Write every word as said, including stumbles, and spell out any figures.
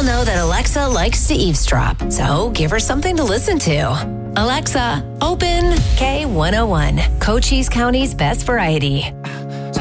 know that Alexa likes to eavesdrop, so give her something to listen to. Alexa, open K one oh one, Cochise County's best variety.